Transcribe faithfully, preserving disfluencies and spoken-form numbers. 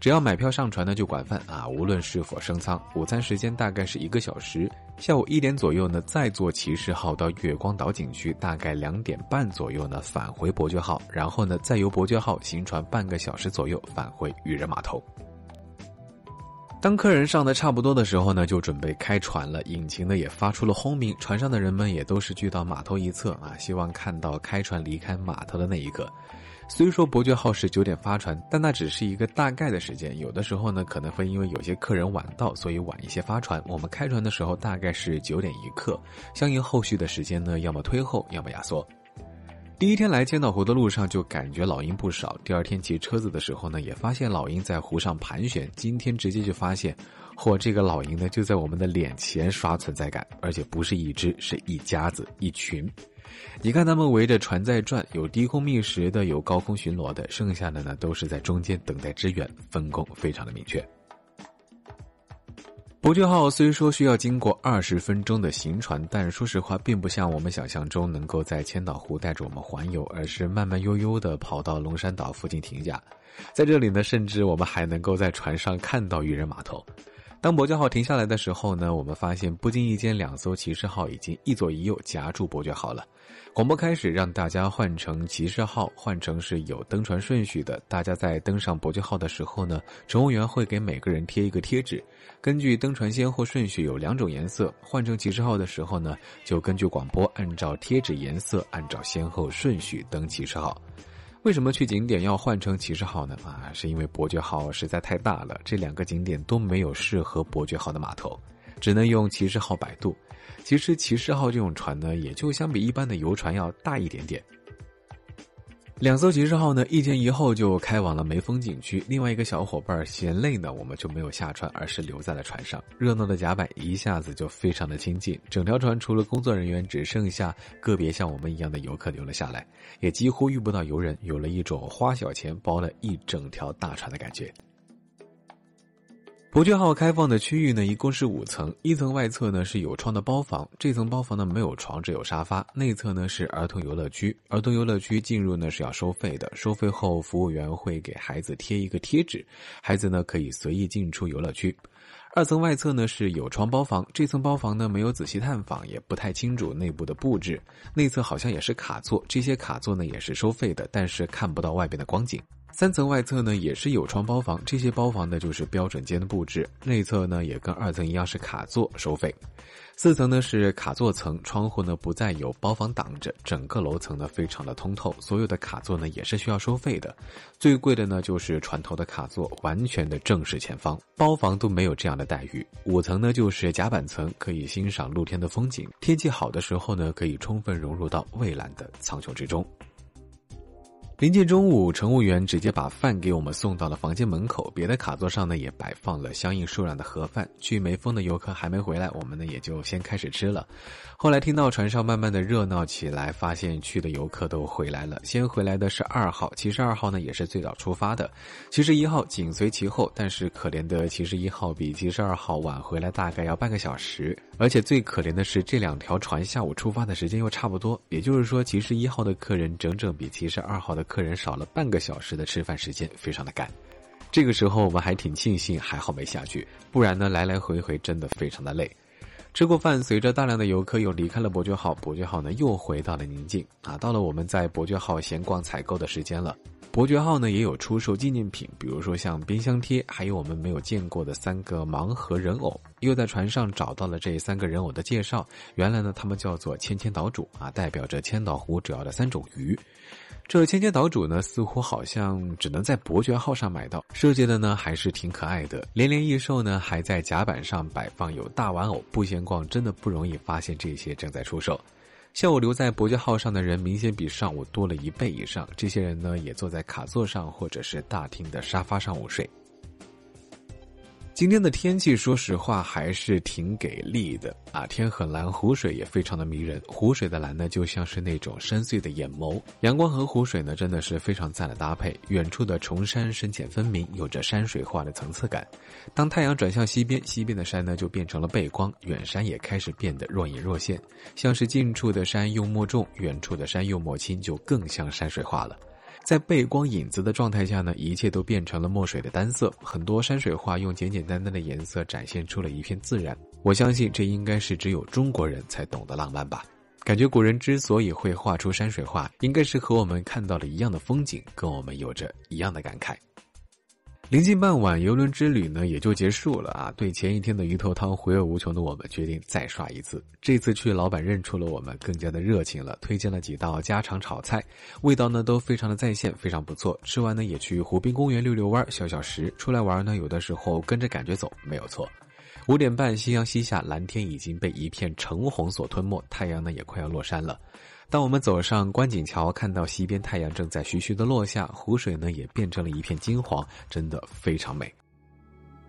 只要买票上船呢就管饭啊，无论是否升舱。午餐时间大概是一个小时，下午一点左右呢再坐骑士号到月光岛景区，大概两点半左右呢返回伯爵号，然后呢再由伯爵号行船半个小时左右返回渔人码头。当客人上的差不多的时候呢，就准备开船了，引擎呢也发出了轰鸣，船上的人们也都是聚到码头一侧啊，希望看到开船离开码头的那一刻。虽说伯爵号是九点发船，但那只是一个大概的时间，有的时候呢可能会因为有些客人晚到，所以晚一些发船。我们开船的时候大概是九点一刻，相应后续的时间呢要么推后，要么压缩。第一天来千岛湖的路上就感觉老鹰不少，第二天骑车子的时候呢也发现老鹰在湖上盘旋，今天直接就发现嚯，这个老鹰呢就在我们的脸前刷存在感，而且不是一只，是一家子一群。你看他们围着船在转，有低空觅食的，有高空巡逻的，剩下的呢都是在中间等待支援，分工非常的明确。伯爵号虽说需要经过二十分钟的行船，但说实话并不像我们想象中能够在千岛湖带着我们环游，而是慢慢悠悠地跑到龙山岛附近停下。在这里呢，甚至我们还能够在船上看到渔人码头。当伯爵号停下来的时候呢，我们发现不经意间两艘骑士号已经一左一右夹住伯爵号了。广播开始让大家换成骑士号，换成是有登船顺序的。大家在登上伯爵号的时候呢，乘务员会给每个人贴一个贴纸，根据登船先后顺序有两种颜色，换成骑士号的时候呢，就根据广播按照贴纸颜色，按照先后顺序登骑士号。为什么去景点要换成骑士号呢？啊，是因为伯爵号实在太大了，这两个景点都没有适合伯爵号的码头，只能用骑士号摆渡。其实骑士号这种船呢，也就相比一般的游船要大一点点。两艘骑士号呢，一前一后就开往了梅峰景区。另外一个小伙伴嫌累呢，我们就没有下船，而是留在了船上。热闹的甲板一下子就非常的亲近，整条船除了工作人员，只剩下个别像我们一样的游客留了下来，也几乎遇不到游人，有了一种花小钱包了一整条大船的感觉。伯爵号开放的区域呢，一共是五层，一层外侧呢是有窗的包房，这层包房呢没有床，只有沙发，内侧呢是儿童游乐区，儿童游乐区进入呢是要收费的，收费后服务员会给孩子贴一个贴纸，孩子呢可以随意进出游乐区。二层外侧呢是有窗包房，这层包房呢没有仔细探访，也不太清楚内部的布置，内侧好像也是卡座，这些卡座呢也是收费的，但是看不到外边的光景。三层外侧呢也是有窗包房，这些包房呢就是标准间的布置，内侧呢也跟二层一样是卡座，收费。四层呢是卡座层，窗户呢不再有包房挡着，整个楼层呢非常的通透，所有的卡座呢也是需要收费的。最贵的呢就是船头的卡座，完全的正视前方，包房都没有这样的待遇。五层呢就是甲板层，可以欣赏露天的风景，天气好的时候呢可以充分融入到蔚蓝的苍穹之中。临近中午，乘务员直接把饭给我们送到了房间门口，别的卡座上呢也摆放了相应数量的盒饭。去梅峰的游客还没回来，我们呢也就先开始吃了。后来听到船上慢慢的热闹起来，发现去的游客都回来了。先回来的是二号，骑士二号呢也是最早出发的，骑士一号紧随其后，但是可怜的骑士一号比骑士二号晚回来大概要半个小时，而且最可怜的是这两条船下午出发的时间又差不多，也就是说骑士一号的客人整整比骑士二号的客人少了半个小时的吃饭时间，非常的赶。这个时候我们还挺庆幸还好没下去，不然呢来来回回真的非常的累。吃过饭，随着大量的游客又离开了伯爵号，伯爵号呢又回到了宁静啊，到了我们在伯爵号闲逛采购的时间了。伯爵号呢也有出售纪念品，比如说像冰箱贴，还有我们没有见过的三个盲盒人偶。又在船上找到了这三个人偶的介绍，原来呢他们叫做千千岛主啊，代表着千岛湖主要的三种鱼。这千千岛主呢似乎好像只能在伯爵号上买到，设计的呢还是挺可爱的。连连益寿呢还在甲板上摆放有大玩偶，不闲逛真的不容易发现这些正在出售。下午留在伯爵号上的人明显比上午多了一倍以上，这些人呢也坐在卡座上或者是大厅的沙发上午睡。今天的天气说实话还是挺给力的啊，天很蓝，湖水也非常的迷人，湖水的蓝呢就像是那种深邃的眼眸，阳光和湖水呢真的是非常赞的搭配，远处的崇山深浅分明，有着山水画的层次感。当太阳转向西边，西边的山呢就变成了背光，远山也开始变得若隐若现，像是近处的山用墨重，远处的山用墨轻，就更像山水画了。 在背光影子的状态下呢，一切都变成了墨水的单色，很多山水画用简简单单的颜色展现出了一片自然。我相信这应该是只有中国人才懂得浪漫吧。感觉古人之所以会画出山水画，应该是和我们看到了一样的风景，跟我们有着一样的感慨。临近傍晚，游轮之旅呢也就结束了啊。对前一天的鱼头汤回味无穷的我们，决定再刷一次。这次去，老板认出了我们，更加的热情了，推荐了几道家常炒菜，味道呢都非常的在线，非常不错。吃完呢也去湖滨公园溜溜弯，消消食。出来玩呢，有的时候跟着感觉走，没有错。五点半，夕阳西下，蓝天已经被一片橙红所吞没，太阳呢也快要落山了。当我们走上观景桥，看到西边太阳正在徐徐的落下，湖水呢也变成了一片金黄，真的非常美。